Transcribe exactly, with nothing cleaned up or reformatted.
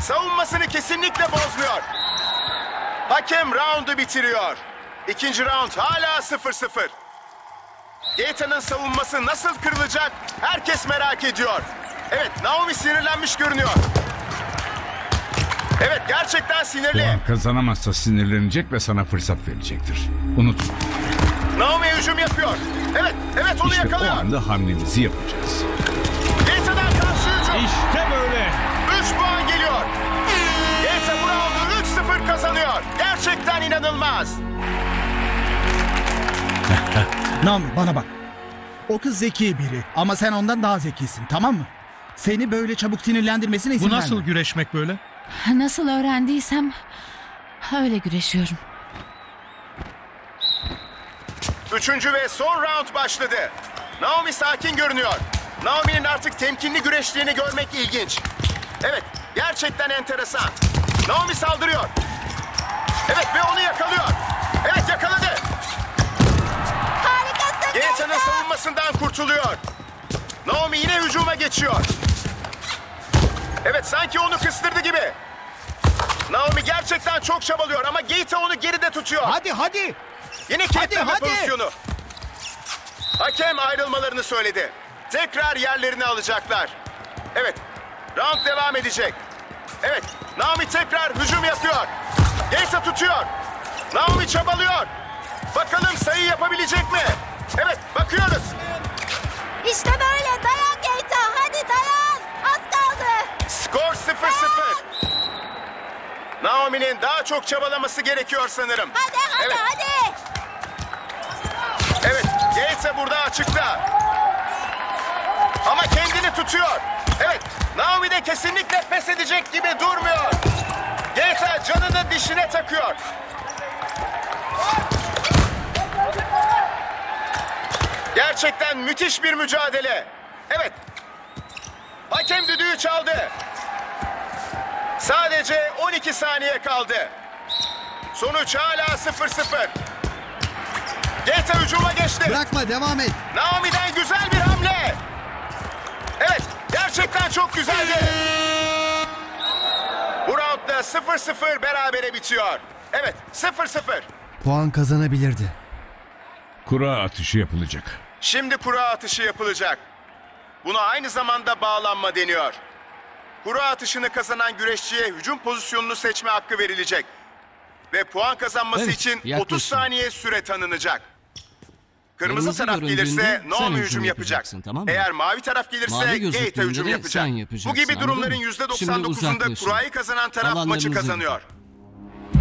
savunmasını kesinlikle bozmuyor. Hakem roundu bitiriyor. İkinci round hala sıfır sıfır. Gaeta'nın savunması nasıl kırılacak herkes merak ediyor. Evet, Naomi sinirlenmiş görünüyor. Evet, gerçekten sinirli. Puan kazanamazsa sinirlenecek ve sana fırsat verecektir. Unutma. Naomi hücum yapıyor. Evet, evet onu İşte yakalıyor. o anda hamlemizi yapacağız. Gaeta'dan karşı hücum. İşte böyle. üç puan geliyor. Gaeta bu roundu üç sıfır kazanıyor. Gerçekten inanılmaz. Naomi bana bak. O kız zeki biri ama sen ondan daha zekisin, tamam mı? Seni böyle çabuk sinirlendirmesine izin Bu nasıl verme. güreşmek böyle? Nasıl öğrendiysem öyle güreşiyorum. Üçüncü ve son round başladı. Naomi sakin görünüyor. Naomi'nin artık temkinli güreştiğini görmek ilginç. Evet, gerçekten enteresan. Naomi saldırıyor. Evet ve onu yakalıyor. Evet, yakaladı. Harikasın Gaeta'nın savunmasından kurtuluyor. Naomi yine hücuma geçiyor. Evet, sanki onu kıstırdı gibi. Naomi gerçekten çok çabalıyor ama Gaeta onu geride tutuyor. Hadi hadi. Yine kilitleme hadi. pozisyonu. Hakem ayrılmalarını söyledi. Tekrar yerlerini alacaklar. Evet, round devam edecek. Evet, Naomi tekrar hücum yapıyor. Gaeta tutuyor. Naomi çabalıyor. Bakalım sayı yapabilecek mi? Evet, bakıyoruz. İşte böyle, dayan Gaeta, hadi dayan. Az kaldı. Skor sıfır sıfır. Naomi'nin daha çok çabalaması gerekiyor sanırım. Hadi hadi Evet. hadi. Evet, Gaeta burada açıkta. Ama kendini tutuyor. Evet, Naomi de kesinlikle pes edecek gibi durmuyor. Gaeta canını dişine takıyor. Gerçekten müthiş bir mücadele. Evet, hakem düdüğü çaldı. Sadece on iki saniye kaldı. Sonuç hala sıfır sıfır. Gaeta hücuma geçti. Bırakma, devam et. Naomi'den güzel bir hamle. Evet, gerçekten çok güzeldi. Bu roundda sıfır sıfır berabere bitiyor. Evet, sıfır sıfır. Puan kazanabilirdi. Kura atışı yapılacak. Şimdi kura atışı yapılacak. Buna aynı zamanda bağlanma deniyor. Kura atışını kazanan güreşçiye hücum pozisyonunu seçme hakkı verilecek. Ve puan kazanması Evet, için yaklaşın. otuz saniye süre tanınacak. Kırmızı, Kırmızı taraf göründüğünde gelirse sen Naomi hücum hücum yapacak. yapacaksın, tamam mı? Eğer mavi taraf gelirse Mavi Gaeta gözüktüğünde hücum de yapacak. sen Bu yapacaksın, gibi anladın durumların mı? yüzde Şimdi doksan dokuzunda uzaklaşın. kurayı kazanan taraf maçı Alanlarınızı kazanıyor. tutun.